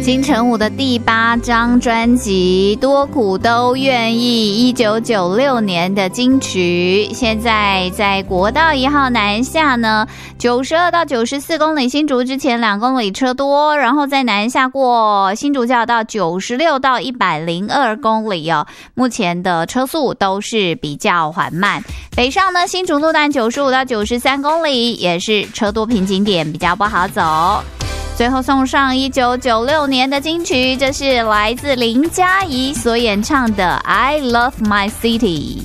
金城武的第8张专辑《多苦都愿意》，1996年的金曲，现在在国道1号南下呢，92到94公里，新竹之前2公里车多，然后在南下过新竹交到96到102公里哦，目前的车速都是比较缓慢。北上呢，新竹路段95到93公里，也是车多瓶颈点，比较不好走。最后送上1996年的金曲，这是来自林嘉怡所演唱的《I Love My City》。